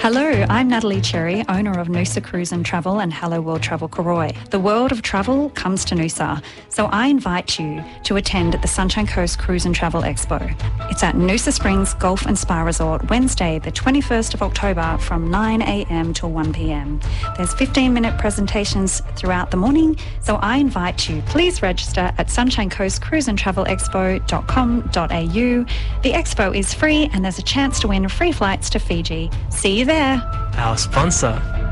Hello, I'm Natalie Cherry, owner of Noosa Cruise and Travel and Hello World Travel Koroi. The world of travel comes to Noosa, so I invite you to attend the Sunshine Coast Cruise and Travel Expo. It's at Noosa Springs Golf and Spa Resort, Wednesday the 21st of October from 9 a.m. till 1 p.m. There's 15-minute presentations throughout the morning, so I invite you. Please register at sunshinecoastcruiseandtravelexpo.com.au. The expo is free and there's a chance to win free flights to Fiji. See you there. Our sponsor.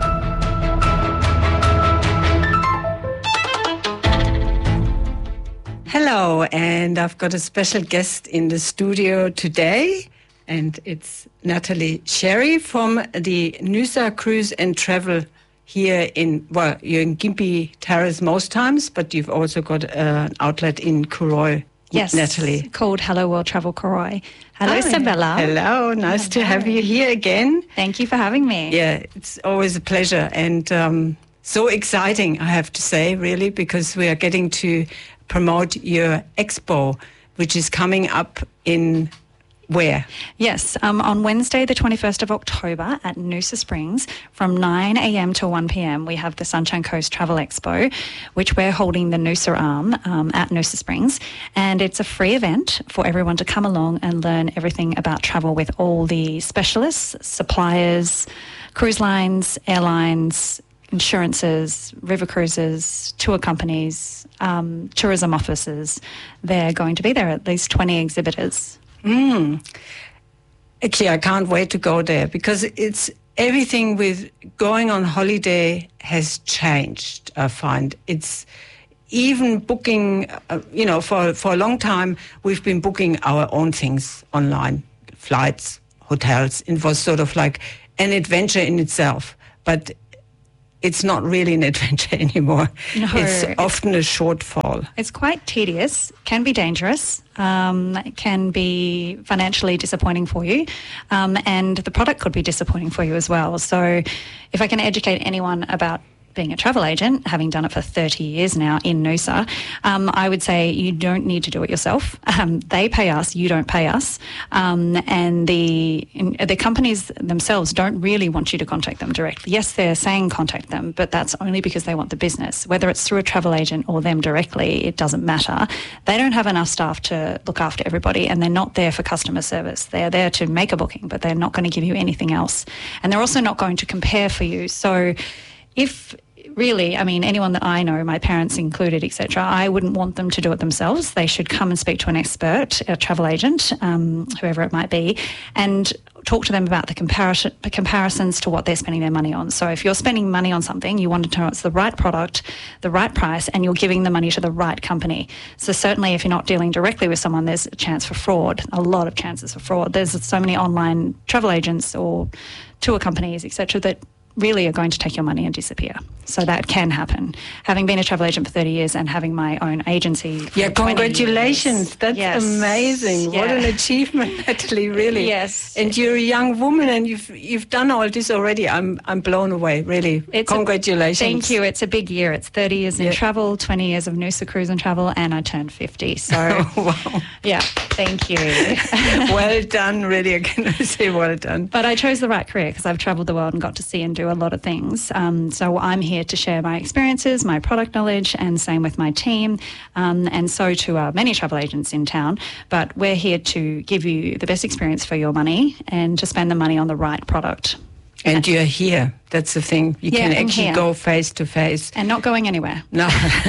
Hello, and I've got a special guest in the studio today, and it's Natalie Cherry from the Noosa Cruise and Travel here you're in Gympie Terrace most times, but you've also got an outlet in Koroi. Yes, Natalie. Called Hello World Travel Koroi. Hello, Hi. Sabella. Hello, nice to have you here again. Thank you for having me. Yeah, it's always a pleasure, and so exciting, I have to say, really, because we are getting to promote your expo, which is coming up in where? Yes, on Wednesday, the 21st of October at Noosa Springs from 9 a.m. till 1 p.m. we have the Sunshine Coast Travel Expo, which we're holding the Noosa arm at Noosa Springs. And it's a free event for everyone to come along and learn everything about travel with all the specialists, suppliers, cruise lines, airlines, insurances, river cruises, tour companies, tourism offices. They're going to be there, at least 20 exhibitors. Actually, I can't wait to go there because it's everything with going on holiday has changed, I find. It's even booking, for a long time, we've been booking our own things online, flights, hotels. It was sort of like an adventure in itself. But it's not really an adventure anymore. No, it's often a shortfall. It's quite tedious, can be dangerous, can be financially disappointing for you, and the product could be disappointing for you as well. So if I can educate anyone about being a travel agent, having done it for 30 years now in Noosa, I would say you don't need to do it yourself. They pay us, you don't pay us. And the companies themselves don't really want you to contact them directly. Yes, they're saying contact them, but that's only because they want the business. Whether it's through a travel agent or them directly, it doesn't matter. They don't have enough staff to look after everybody, and they're not there for customer service. They're there to make a booking, but they're not going to give you anything else. And they're also not going to compare for you. So if really, anyone that I know, my parents included, etc., I wouldn't want them to do it themselves. They should come and speak to an expert, a travel agent, whoever it might be, and talk to them about the comparisons to what they're spending their money on. So if you're spending money on something, you want to know it's the right product, the right price, and you're giving the money to the right company. So certainly if you're not dealing directly with someone, there's a chance for fraud, a lot of chances for fraud. There's so many online travel agents or tour companies, etc., that really are going to take your money and disappear. So that can happen. Having been a travel agent for 30 years and having my own agency for 20 congratulations. years. That's amazing. Yeah. What an achievement, Natalie, really. Yes. And you're a young woman and you've done all this already. I'm blown away, really. Congratulations. Thank you. It's a big year. It's 30 years in travel, 20 years of Noosa Cruise and Travel, and I turned 50. So, wow. Yeah, thank you. Well done, really. I can say well done. But I chose the right career because I've travelled the world and got to see and do a lot of things. So I'm here to share my experiences, my product knowledge, and same with my team. And so too are many travel agents in town. But we're here to give you the best experience for your money and to spend the money on the right product. And you're here. That's the thing. You can actually go face to face. And not going anywhere. No.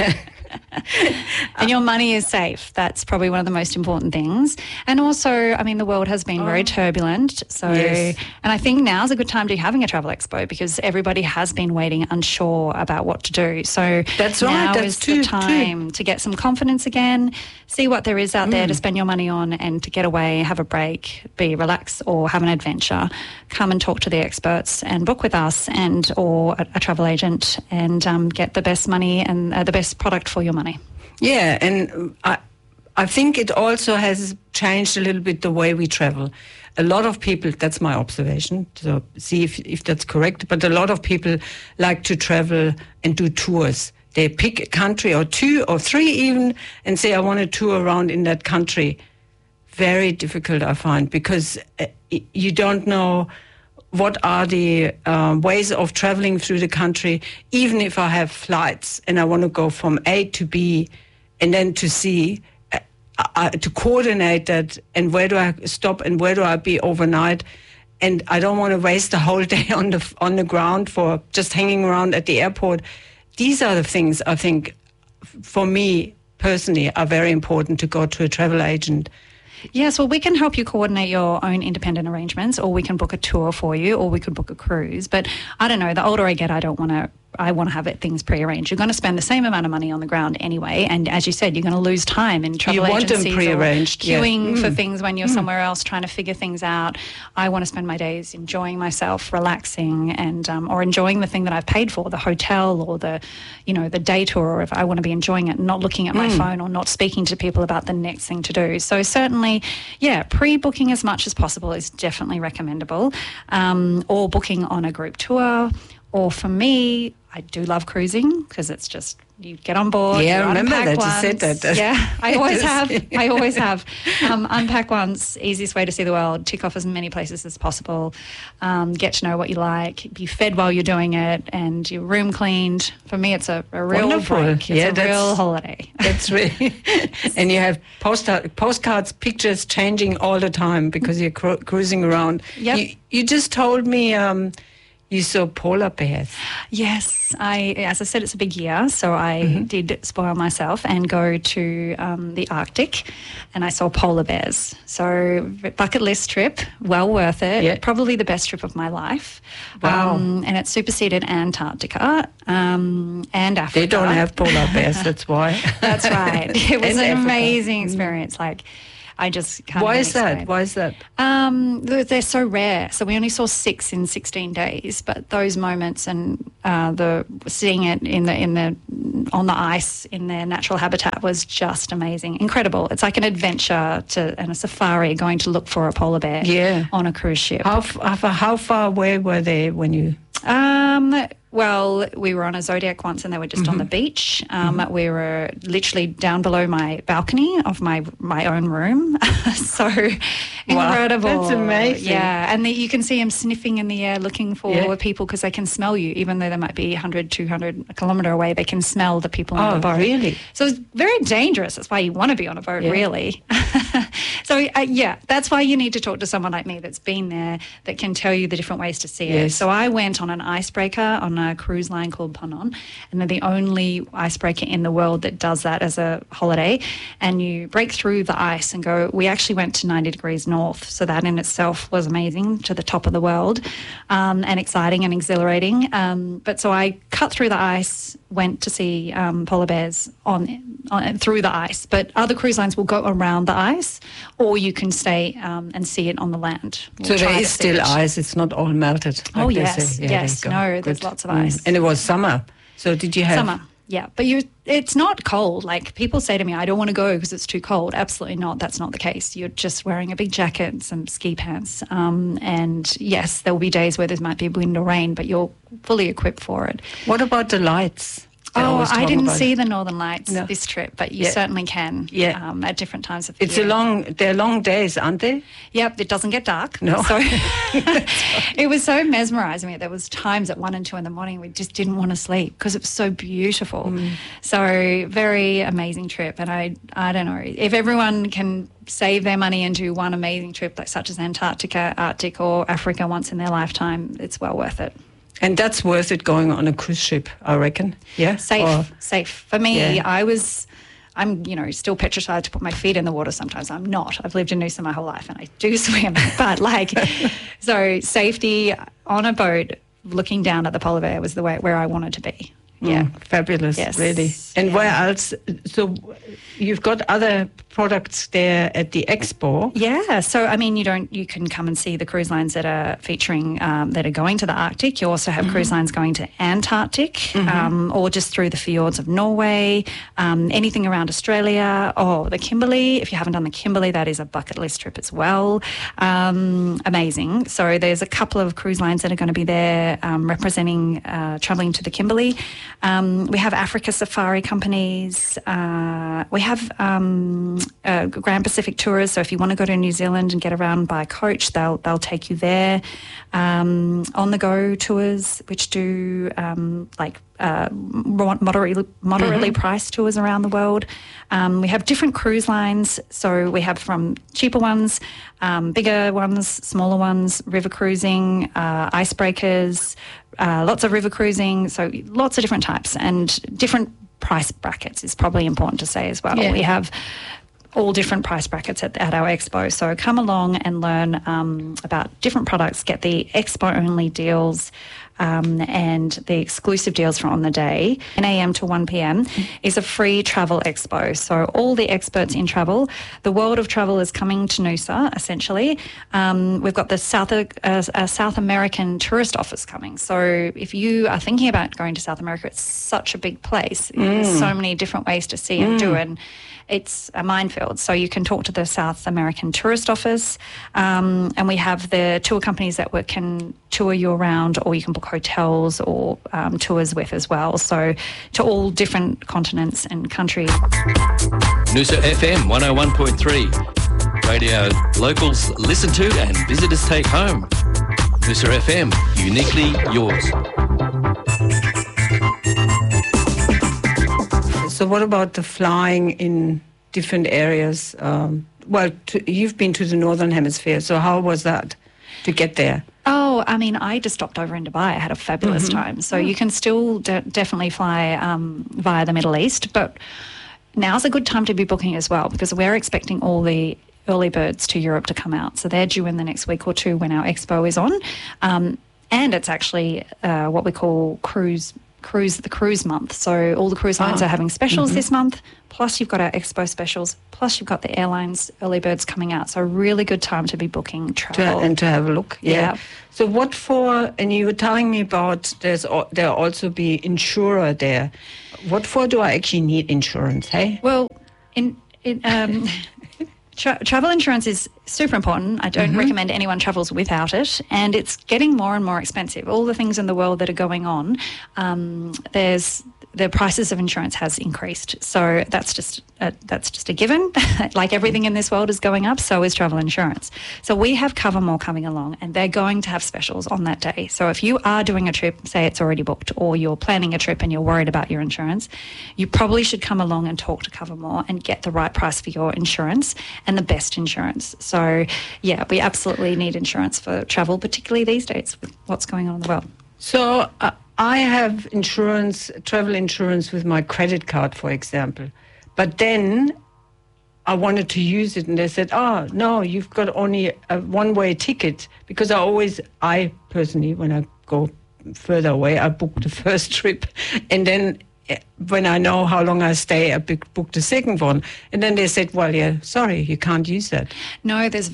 And your money is safe. That's probably one of the most important things. And also, the world has been very turbulent. So, yes. And I think now's a good time to be having a travel expo because everybody has been waiting, unsure about what to do. So that's right. Now That's is the time to get some confidence again, see what there is out there to spend your money on and to get away, have a break, be relaxed or have an adventure. Come and talk to the experts and book with us or a travel agent and get the best money and the best product for your money. Yeah, and I think it also has changed a little bit the way we travel. A lot of people, that's my observation, so see if that's correct, but a lot of people like to travel and do tours. They pick a country or two or three even and say, I want to tour around in that country. Very difficult, I find, because you don't know what are the ways of traveling through the country, even if I have flights and I want to go from A to B and then to C, to coordinate that, and where do I stop and where do I be overnight. And I don't want to waste the whole day on the ground for just hanging around at the airport. These are the things I think, for me personally, are very important to go to a travel agent. Yes, well, we can help you coordinate your own independent arrangements, or we can book a tour for you, or we could book a cruise. But I don't know, the older I get, I want to have things prearranged. You're going to spend the same amount of money on the ground anyway, and as you said, you're going to lose time in travel agencies. You want them prearranged, queuing for things when you're somewhere else trying to figure things out. I want to spend my days enjoying myself, relaxing, and or enjoying the thing that I've paid for, the hotel or the day tour, or if I want to be enjoying it, not looking at my phone or not speaking to people about the next thing to do. So certainly, pre-booking as much as possible is definitely recommendable, or booking on a group tour. Or for me, I do love cruising because it's just, you get on board. Yeah, I remember that once. you said that. Yeah, I always have. I always have. Unpack once, easiest way to see the world, tick off as many places as possible, get to know what you like, be fed while you're doing it, and your room cleaned. For me, it's a real Wonderful. break. It's a real holiday. That's really, and you have postcards, pictures changing all the time because you're cruising around. Yep. You just told me you saw polar bears. Yes, as I said, it's a big year, so I did spoil myself and go to the Arctic, and I saw polar bears. So bucket list trip, well worth it. Yeah. Probably the best trip of my life. Wow. And it superseded Antarctica and Africa. They don't have polar bears, that's why. That's right. It was And an Africa. amazing experience. I just can't. Why even is that? explain. Why is that? They're so rare. So we only saw 6 in 16 days, but those moments and the seeing it on the ice in their natural habitat was just amazing, incredible. It's like an adventure and a safari going to look for a polar bear on a cruise ship. How far away were they when you? Well, we were on a Zodiac once and they were just on the beach. We were literally down below my balcony of my own room. So incredible. That's amazing. Yeah, and you can see them sniffing in the air looking for people because they can smell you. Even though they might be 100, 200 a kilometre away, they can smell the people on the boat. Oh, really? So it's very dangerous. That's why you want to be on a boat, really. So, that's why you need to talk to someone like me that's been there, that can tell you the different ways to see it. So I went on an icebreaker on a cruise line called Ponon, and they're the only icebreaker in the world that does that as a holiday. And you break through the ice and go, we actually went to 90 degrees north, so that in itself was amazing, to the top of the world, and exciting and exhilarating. But so I cut through the ice, went to see polar bears on through the ice, but other cruise lines will go around the ice, or you can stay and see it on the land. So there is still ice, it's not all melted. Oh, like they yes, say. Yeah, yes. there you go. No, there's Good. lots of ice. And it was summer. So did you have... Summer, yeah. But it's not cold. Like, people say to me, I don't want to go because it's too cold. Absolutely not. That's not the case. You're just wearing a big jacket and some ski pants. And yes, there will be days where there might be wind or rain, but you're fully equipped for it. What about the lights? I didn't see the Northern Lights this trip, but you certainly can at different times of the year. They're long days, aren't they? Yep, it doesn't get dark. No. So it was so mesmerising. There was times at 1 and 2 in the morning we just didn't want to sleep because it was so beautiful. So very amazing trip. And I don't know, if everyone can save their money and do one amazing trip like such as Antarctica, Arctic or Africa once in their lifetime, it's well worth it. And that's worth it going on a cruise ship, I reckon. Yeah? Safe. For me, I'm, still petrified to put my feet in the water sometimes. I'm not. I've lived in Noosa my whole life and I do swim. But so safety on a boat looking down at the polar bear was the way where I wanted to be. Yeah. Fabulous, really. And where else? So you've got other products there at the expo. Yeah. So, I mean, you can come and see the cruise lines that are featuring, that are going to the Arctic. You also have cruise lines going to Antarctic, or just through the fjords of Norway, anything around Australia, or the Kimberley. If you haven't done the Kimberley, that is a bucket list trip as well. Amazing. So there's a couple of cruise lines that are going to be there representing travelling to the Kimberley. We have Africa Safari companies. We have Grand Pacific Tours. So if you want to go to New Zealand and get around by coach, they'll take you there. On the go tours, which do moderately priced tours around the world. We have different cruise lines. So we have from cheaper ones, bigger ones, smaller ones, river cruising, icebreakers, lots of river cruising. So lots of different types and different price brackets is probably important to say as well. Yeah. We have all different price brackets at our expo. So come along and learn about different products, get the expo-only deals and the exclusive deals from on the day. 10 a.m. to 1 p.m. is a free travel expo. So all the experts in travel, the world of travel is coming to Noosa, essentially. We've got the South American tourist office coming. So if you are thinking about going to South America, it's such a big place. There's so many different ways to see and do it. And it's a minefield. So you can talk to the South American Tourist Office, and we have the tour companies that can tour you around, or you can book hotels or tours with as well. So to all different continents and countries. Noosa FM 101.3. Radio locals listen to and visitors take home. Noosa FM, uniquely yours. So what about the flying in different areas? You've been to the Northern Hemisphere, so how was that to get there? Oh, I mean, I just stopped over in Dubai. I had a fabulous time. So you can still definitely fly via the Middle East, but now's a good time to be booking as well, because we're expecting all the early birds to Europe to come out. So they're due in the next week or two when our expo is on. And it's actually what we call the cruise month. So all the cruise lines are having specials this month, plus you've got our expo specials, plus you've got the airlines early birds coming out. So a really good time to be booking travel. And to have a look. Yeah. So what for, and you were telling me about there'll also be insurer there. What for do I actually need insurance, hey? Well, travel insurance is super important. I don't recommend anyone travels without it, and it's getting more and more expensive. All the things in the world that are going on, the prices of insurance has increased. So that's just a given. Like everything in this world is going up, so is travel insurance. So we have Covermore coming along, and they're going to have specials on that day. So if you are doing a trip, say it's already booked, or you're planning a trip and you're worried about your insurance, you probably should come along and talk to Covermore and get the right price for your insurance and the best insurance. So yeah, we absolutely need insurance for travel, particularly these days with what's going on in the world. So I have travel insurance with my credit card, for example. But then I wanted to use it, and they said, oh, no, you've got only a one-way ticket. Because I personally, when I go further away, I book the first trip. And then when I know how long I stay, I book the second one. And then they said, well, yeah, sorry, you can't use that. No, there's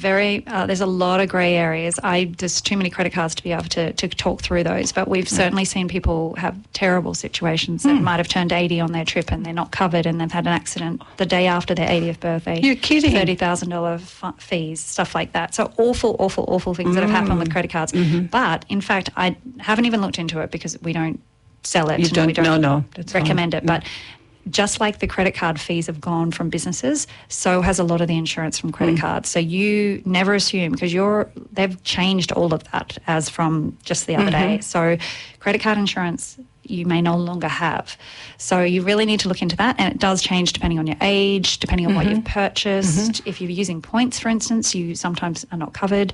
a lot of grey areas. There's too many credit cards to be able to talk through those. But we've certainly seen people have terrible situations that might have turned 80 on their trip and they're not covered, and they've had an accident the day after their 80th birthday. You're kidding. $30,000 fees, stuff like that. So awful things that have happened with credit cards. But in fact, I haven't even looked into it because we don't sell it. You don't, we don't no, that's recommend fine. it. But just like the credit card fees have gone from businesses, so has a lot of the insurance from credit cards. So you never assume, because they've changed all of that as from just the other day. So credit card insurance you may no longer have. So you really need to look into that, and it does change depending on your age, depending on what you've purchased. If you're using points, for instance, you sometimes are not covered.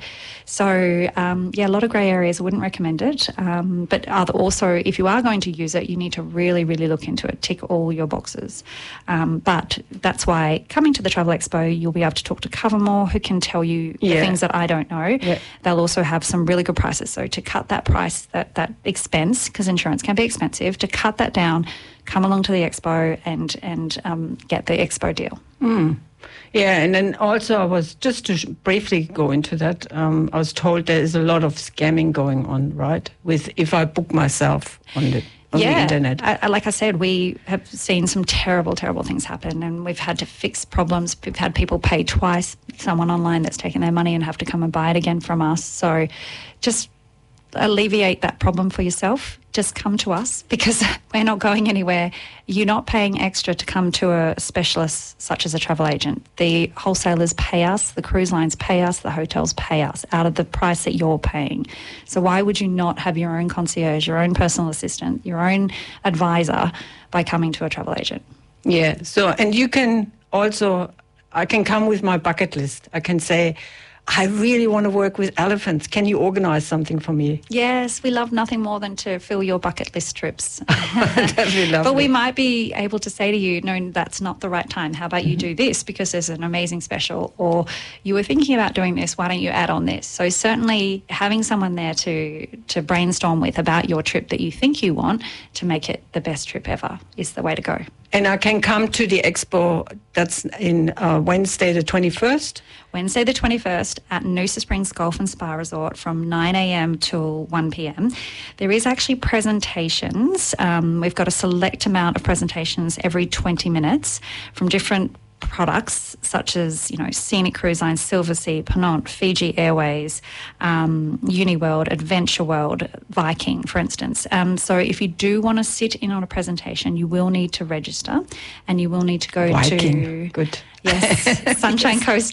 So a lot of grey areas. I wouldn't recommend it. But also, if you are going to use it, you need to really, really look into it, tick all your boxes. But that's why coming to the Travel Expo, you'll be able to talk to Covermore, who can tell you the things that I don't know. Yeah. They'll also have some really good prices. So to cut that price, that expense, because insurance can be expensive, to cut that down, come along to the expo and get the expo deal. Yeah, and then also I was, just to briefly go into that, I was told there is a lot of scamming going on, right? If I book myself on the internet. Like I said, we have seen some terrible things happen, and we've had to fix problems. We've had people pay twice, someone online that's taken their money and have to come and buy it again from us. So just alleviate that problem for yourself. just come to us because we're not going anywhere. You're not paying extra to come to a specialist such as a travel agent. The wholesalers pay us, the cruise lines pay us, the hotels pay us out of the price that you're paying. So why would you not have your own concierge, your own personal assistant, your own advisor by coming to a travel agent? Yeah. So, and you can also, I can come with my bucket list. I can say, I really want to work with elephants. Can you organise something for me? Yes, we love nothing more than to fill your bucket list trips. That'd be lovely. But we might be able to say to you, no, that's not the right time. How about you do this because there's an amazing special, or you were thinking about doing this, why don't you add on this? So certainly having someone there to brainstorm with about your trip that you think you want to make it the best trip ever is the way to go. And I can come to the expo, that's in Wednesday the 21st? Wednesday the 21st at Noosa Springs Golf and Spa Resort from 9 a.m. till 1 p.m. There is actually presentations. We've got a select amount of presentations every 20 minutes from different products such as, Scenic Cruise Lines, Silversea, Ponant, Fiji Airways, Uniworld, Adventure World, Viking, for instance. So if you do want to sit in on a presentation, you will need to register and you will need to go Viking. to... Good. Yes, Sunshine Coast,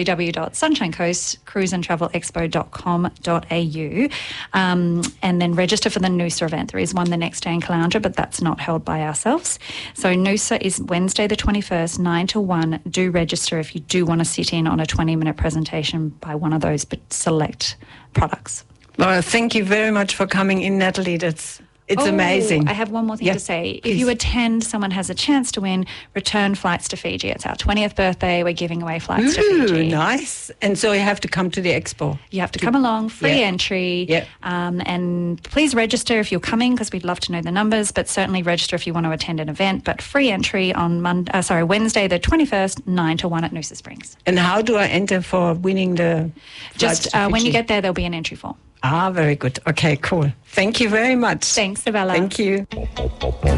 www.sunshinecoastcruiseandtravelexpo.com.au, and then register for the Noosa event. There is one the next day in Caloundra, but that's not held by ourselves. So Noosa is Wednesday the 21st, 9 till 1. Do register if you do want to sit in on a 20-minute presentation by one of those select products. Well, thank you very much for coming in, Natalie. It's amazing. I have one more thing to say. Please. If you attend, someone has a chance to win return flights to Fiji. It's our 20th birthday. We're giving away flights to Fiji. Nice. And so you have to come to the expo. You have to come along, free entry. Yeah. And please register if you're coming because we'd love to know the numbers, but certainly register if you want to attend an event. But free entry on Wednesday the 21st, 9 to 1 at Noosa Springs. And how do I enter for winning the Just when you get there, there'll be an entry form. Very good. Okay, cool. Thank you very much. Thanks, Isabella. Thank you.